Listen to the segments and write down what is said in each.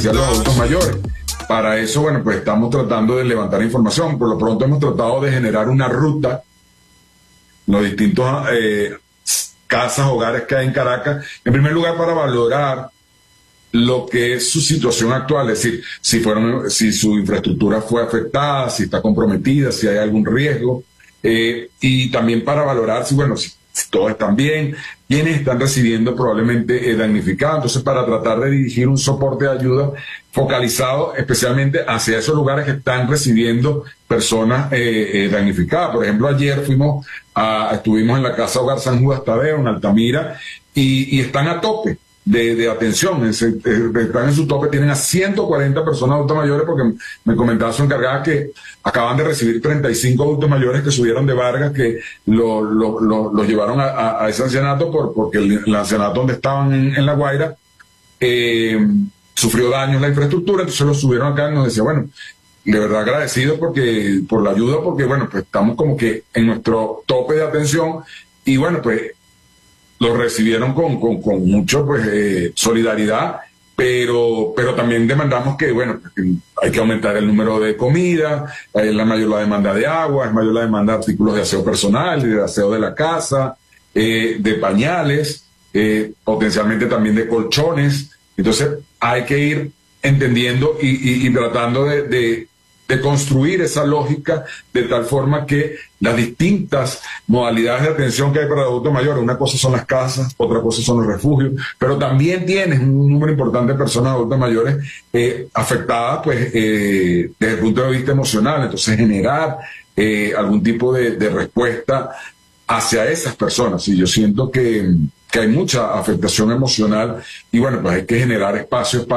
especial los adultos mayores. Para eso, bueno, pues estamos tratando de levantar información. Por lo pronto hemos tratado de generar una ruta en los distintos casas, hogares que hay en Caracas. En primer lugar, para valorar lo que es su situación actual, es decir, si su infraestructura fue afectada, si está comprometida, si hay algún riesgo, y también para valorar si todos están bien, quienes están recibiendo probablemente damnificados. Entonces, para tratar de dirigir un soporte de ayuda focalizado especialmente hacia esos lugares que están recibiendo personas damnificadas. Por ejemplo, ayer estuvimos en la Casa Hogar San Judas Tadeo, en Altamira, y están a tope de atención, están en su tope, tienen a 140 personas adultas mayores, porque me comentaba su encargada que acaban de recibir 35 adultos mayores que subieron de Vargas, que los llevaron a ese ancianato porque el ancianato donde estaban en La Guaira sufrió daños la infraestructura, entonces los subieron acá y nos decía, bueno, de verdad agradecido por la ayuda, porque bueno, pues estamos como que en nuestro tope de atención, y bueno, pues lo recibieron con mucho solidaridad, pero también demandamos que hay que aumentar el número de comida, es mayor la demanda de agua, es mayor la demanda de artículos de aseo personal, de aseo de la casa, de pañales, potencialmente también de colchones. Entonces hay que ir entendiendo y tratando de construir esa lógica de tal forma que las distintas modalidades de atención que hay para adultos mayores, una cosa son las casas, otra cosa son los refugios, pero también tienes un número importante de personas adultas mayores afectadas desde el punto de vista emocional. Entonces generar algún tipo de respuesta hacia esas personas. Y yo siento que hay mucha afectación emocional, y bueno, pues hay que generar espacios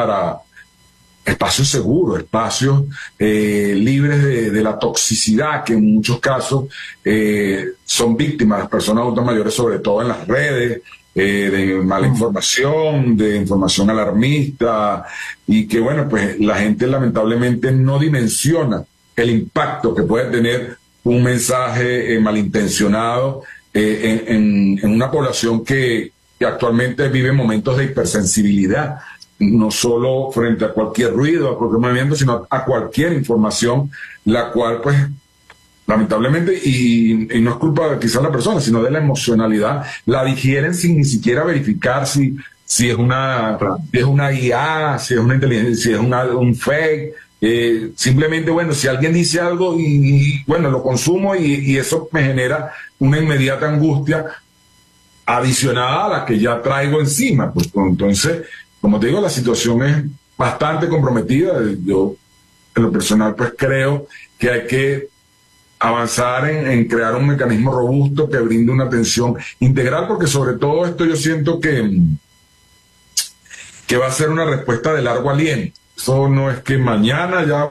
seguros, espacios libres de la toxicidad que en muchos casos son víctimas las personas adultas mayores, sobre todo en las redes, de mala información, de información alarmista, y que bueno, pues la gente lamentablemente no dimensiona el impacto que puede tener un mensaje malintencionado en una población que actualmente vive momentos de hipersensibilidad, no solo frente a cualquier ruido, a cualquier movimiento, sino a cualquier información, la cual pues lamentablemente, y no es culpa quizás de la persona, sino de la emocionalidad, la digieren sin ni siquiera verificar si es una IA, si es una inteligencia, si es un fake. Simplemente, si alguien dice algo y lo consumo, y eso me genera una inmediata angustia adicionada a la que ya traigo encima. Pues entonces, como te digo, la situación es bastante comprometida. Yo, en lo personal, pues creo que hay que avanzar en crear un mecanismo robusto que brinde una atención integral, porque sobre todo esto yo siento que va a ser una respuesta de largo aliento. Eso no es que mañana ya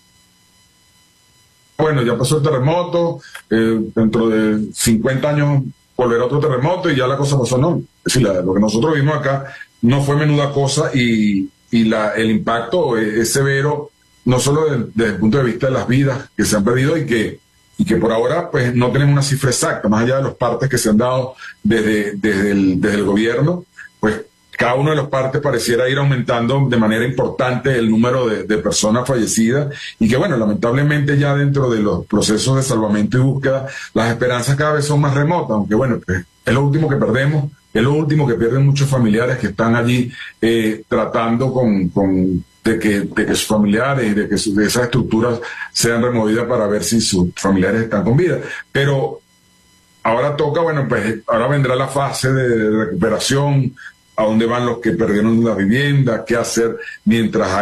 pasó el terremoto, dentro de 50 años volverá otro terremoto y ya la cosa pasó. No, es decir, lo que nosotros vimos acá no fue menuda cosa, y el impacto es severo, no solo desde el punto de vista de las vidas que se han perdido, y que por ahora pues no tenemos una cifra exacta, más allá de los partes que se han dado desde el gobierno. Pues cada uno de los partes pareciera ir aumentando de manera importante el número de personas fallecidas, y que lamentablemente ya dentro de los procesos de salvamento y búsqueda las esperanzas cada vez son más remotas, aunque pues, es lo último que perdemos, es lo último que pierden muchos familiares que están allí tratando de que sus familiares y de que esas estructuras sean removidas para ver si sus familiares están con vida. Pero ahora toca, ahora vendrá la fase de recuperación, a dónde van los que perdieron la vivienda, qué hacer mientras